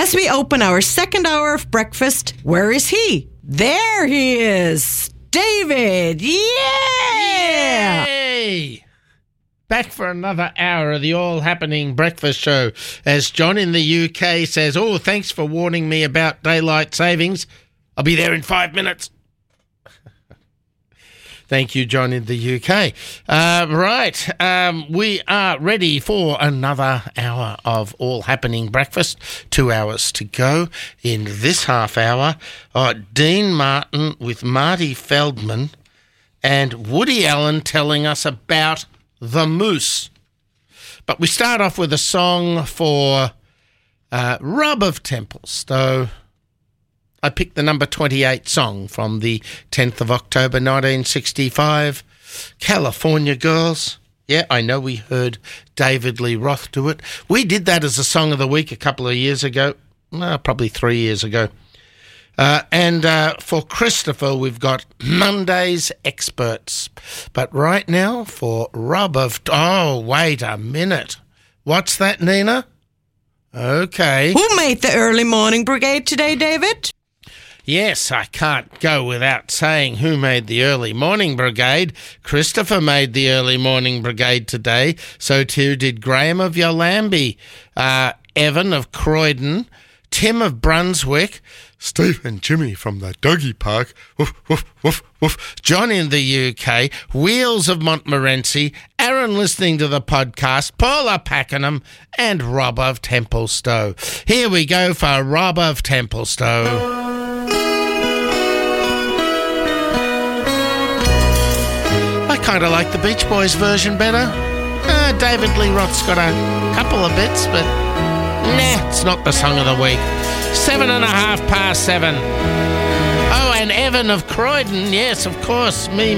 As we open our second hour of breakfast, where is he? There he is, David. Yeah! Yay! Back for another hour of the All Happening Breakfast Show. As John in the UK says, oh, thanks for warning me about daylight savings. I'll be there in 5 minutes. Thank you, John in the UK. We are ready for another hour of All Happening Breakfast. 2 hours to go in this half hour. Dean Martin with Marty Feldman and Woody Allen telling us about the Moose. But we start off with a song for Rob of Templestowe. I picked the number 28 song from the 10th of October 1965, California Girls. Yeah, I know we heard David Lee Roth do it. We did that as a Song of the Week a couple of years ago, probably 3 years ago. And for Christopher, we've got Monday's Experts. But right now, for Rob of... Oh, wait a minute. What's that, Nina? Okay. Who made the early morning brigade today, David? Yes, I can't go without saying who made the early morning brigade. Christopher made the early morning brigade today. So too did Graham of Yolambie, Evan of Croydon, Tim of Brunswick, Steve and Jimmy from the doggy park, woof, woof, woof, woof, John in the UK, Wheels of Montmorency, Aaron listening to the podcast, Paula Pakenham, and Rob of Templestowe. Here we go for Rob of Templestowe. I kind of like the Beach Boys version better. David Lee Roth's got a couple of bits, but it's not the song of the week. 7:30 past 7. Oh, and Evan of Croydon, yes, of course, me